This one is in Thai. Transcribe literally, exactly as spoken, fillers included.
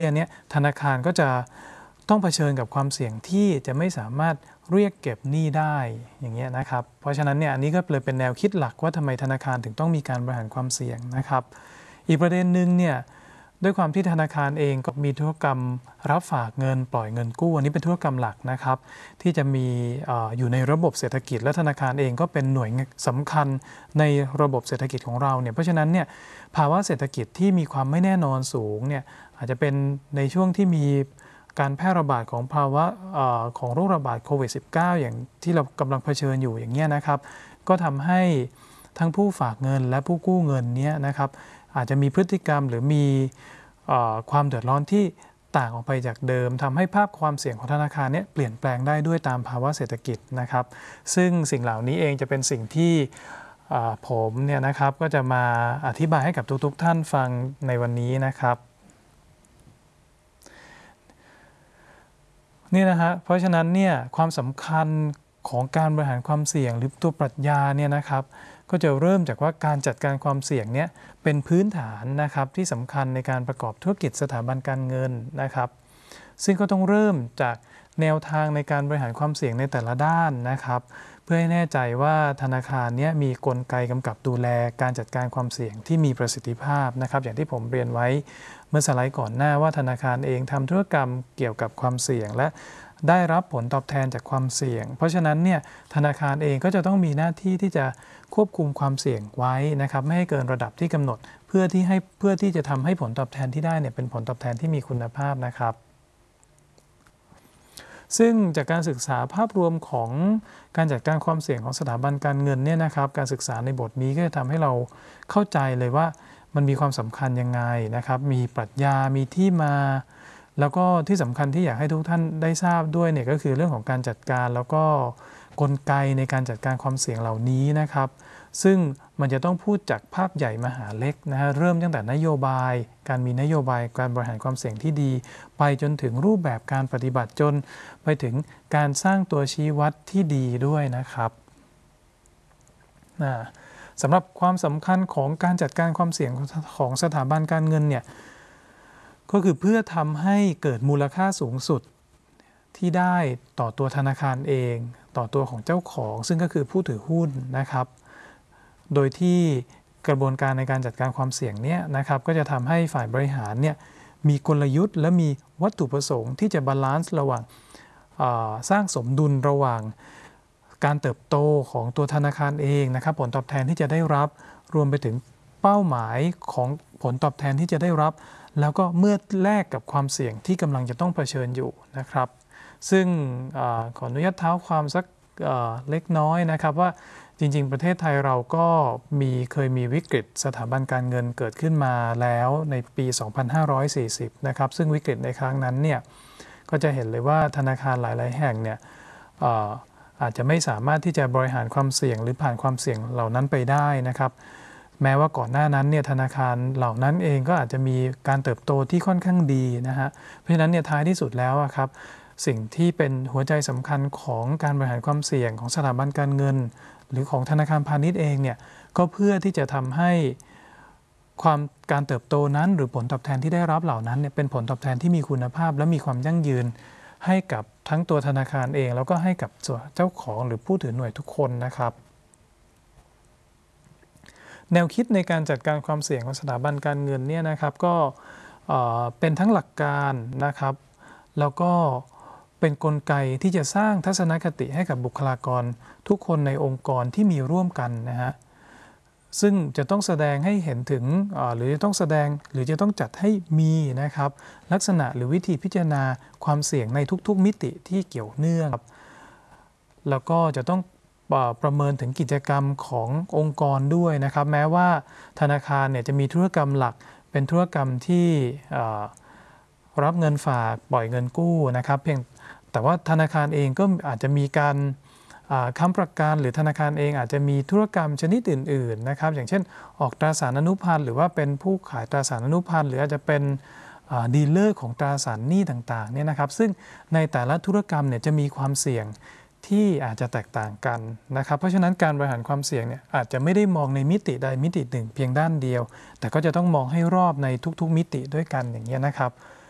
อันนี้ธนาคารก็จะต้องเผชิญกับความเสี่ยงที่จะไม่สามารถเรียกเก็บหนี้ได้อย่างเงี้ยนะครับเพราะฉะนั้นเนี่ยอันนี้ก็เลยเป็นแนวคิดหลักว่าทำไมธนาคารถึงต้องมีการบริหารความเสี่ยงนะครับอีกประเด็นหนึ่งเนี่ยด้วยความที่ธนาคารเองก็มีธุรกรรมรับฝากเงินปล่อยเงินกู้อันนี้เป็นธุรกรรมหลักนะครับที่จะมีออยู่ในระบบเศรษฐกิจและธนาคารเองก็เป็นหน่วยสำคัญในระบบเศรษฐกิจของเราเนี่ยเพราะฉะนั้นเนี่ยภาวะเศรษฐกิจที่มีความไม่แน่นอนสูงเนี่ยอาจจะเป็นในช่วงที่มีการแพร่ระบาดของภาวะของโรคระบาดโควิด สิบเก้า อย่างที่เรากำลังเผชิญอยู่อย่างเงี้ยนะครับก็ทำให้ทั้งผู้ฝากเงินและผู้กู้เงินเนี้ยนะครับอาจจะมีพฤติกรรมหรือมีความเดือดร้อนที่ต่างออกไปจากเดิมทำให้ภาพความเสี่ยงของธนาคารเนี่ยเปลี่ยนแปลงได้ด้วยตามภาวะเศรษฐกิจนะครับซึ่งสิ่งเหล่านี้เองจะเป็นสิ่งที่ผมเนี่ยนะครับก็จะมาอธิบายให้กับทุกๆท่านฟังในวันนี้นะครับนี่นะฮะเพราะฉะนั้นเนี่ยความสำคัญของการบริหารความเสี่ยงหรือตัวปรัชญาเนี่ยนะครับก็จะเริ่มจากว่าการจัดการความเสี่ยงเนี่ยเป็นพื้นฐานนะครับที่สำคัญในการประกอบธุรกิจสถาบันการเงินนะครับซึ่งก็ต้องเริ่มจากแนวทางในการบริหารความเสี่ยงในแต่ละด้านนะครับเพื่อให้แน่ใจว่าธนาคารนี้มีกลไกกำกับดูแลการจัดการความเสี่ยงที่มีประสิทธิภาพนะครับอย่างที่ผมเรียนไว้เมื่อสไลด์ก่อนหน้าว่าธนาคารเองทำธุรกรรมเกี่ยวกับความเสี่ยงและได้รับผลตอบแทนจากความเสี่ยงเพราะฉะนั้นเนี่ยธนาคารเองก็จะต้องมีหน้าที่ที่จะควบคุมความเสี่ยงไว้นะครับไม่ให้เกินระดับที่กำหนดเพื่อที่ให้เพื่อที่จะทำให้ผลตอบแทนที่ได้เนี่ยเป็นผลตอบแทนที่มีคุณภาพนะครับซึ่งจากการศึกษาภาพรวมของการจัดการความเสี่ยงของสถาบันการเงินเนี่ยนะครับการศึกษาในบทนี้ก็จะทำให้เราเข้าใจเลยว่ามันมีความสำคัญยังไงนะครับมีปรัชญามีที่มาแล้วก็ที่สำคัญที่อยากให้ทุกท่านได้ทราบด้วยเนี่ยก็คือเรื่องของการจัดการแล้วก็กลไกในการจัดการความเสี่ยงเหล่านี้นะครับซึ่งมันจะต้องพูดจากภาพใหญ่มหาเล็กนะฮะเริ่มตั้งแต่นโยบายการมีนโยบายการบริหารความเสี่ยงที่ดีไปจนถึงรูปแบบการปฏิบัติจนไปถึงการสร้างตัวชี้วัดที่ดีด้วยนะครับสำหรับความสำคัญของการจัดการความเสี่ยงของสถาบันการเงินเนี่ยก็คือเพื่อทำให้เกิดมูลค่าสูงสุดที่ได้ต่อตัวธนาคารเองต่อตัวของเจ้าของซึ่งก็คือผู้ถือหุ้นนะครับโดยที่กระบวนการในการจัดการความเสี่ยงเนี่ยนะครับก็จะทำให้ฝ่ายบริหารเนี่ยมีกลยุทธ์และมีวัตถุประสงค์ที่จะบาลานซ์ระหว่างสร้างสมดุลระหว่างการเติบโตของตัวธนาคารเองนะครับผลตอบแทนที่จะได้รับรวมไปถึงเป้าหมายของผลตอบแทนที่จะได้รับแล้วก็เมื่อแลกกับความเสี่ยงที่กำลังจะต้องเผชิญอยู่นะครับซึ่งอขออนุญาตเท้าความสักเล็กน้อยนะครับว่าจริงๆประเทศไทยเราก็มีเคยมีวิกฤตสถาบันการเงินเกิดขึ้นมาแล้วในปี สองพันห้าร้อยสี่สิบ นะครับซึ่งวิกฤตในครั้งนั้นเนี่ยก็จะเห็นเลยว่าธนาคารหลายๆแห่งเนี่ยอาจจะไม่สามารถที่จะบริหารความเสี่ยงหรือผ่านความเสี่ยงเหล่านั้นไปได้นะครับแม้ว่าก่อนหน้านั้นเนี่ยธนาคารเหล่านั้นเองก็อาจจะมีการเติบโตที่ค่อนข้างดีนะฮะเพราะฉะนั้นเนี่ยท้ายที่สุดแล้วครับสิ่งที่เป็นหัวใจสำคัญของการบริหารความเสี่ยงของสถาบันการเงินหรือของธนาคารพาณิชย์เองเนี่ยก็เพื่อที่จะทำให้ความการเติบโตนั้นหรือผลตอบแทนที่ได้รับเหล่านั้นเนี่ยเป็นผลตอบแทนที่มีคุณภาพและมีความยั่งยืนให้กับทั้งตัวธนาคารเองแล้วก็ให้กับเจ้าของหรือผู้ถือหน่วยทุกคนนะครับแนวคิดในการจัดการความเสี่ยงของสถาบันการเงินเนี่ยนะครับก็เป็นทั้งหลักการนะครับแล้วก็เป็นกลไกที่จะสร้างทัศนคติให้กับบุคลากรทุกคนในองค์กรที่มีร่วมกันนะฮะซึ่งจะต้องแสดงให้เห็นถึงหรือจะต้องแสดงหรือจะต้องจัดให้มีนะครับลักษณะหรือวิธีพิจารณาความเสี่ยงในทุกๆมิติที่เกี่ยวเนื่องแล้วก็จะต้องประเมินถึงกิจกรรมขององค์กรด้วยนะครับแม้ว่าธนาคารเนี่ยจะมีธุรกรรมหลักเป็นธุรกรรมที่รับเงินฝากปล่อยเงินกู้นะครับเพียงแต่ว่าธนาคารเองก็อาจจะมีการค้ำประกันหรือธนาคารเองอาจจะมีธุรกรรมชนิดอื่นๆนะครับอย่างเช่นออกตราสารอนุพันธ์หรือว่าเป็นผู้ขายตราสารอนุพันธ์หรืออาจจะเป็นดีลเลอร์ของตราสารหนี้ต่างๆเนี่ยนะครับซึ่งในแต่ละธุรกรรมเนี่ยจะมีความเสี่ยงที่อาจจะแตกต่างกันนะครับเพราะฉะนั้นการบริหารความเสี่ยงเนี่ยอาจจะไม่ได้มองในมิติใดมิติหนึ่งเพียงด้านเดียวแต่ก็จะต้องมองให้รอบในทุกๆมิติด้วยกันอย่างนี้นะครับ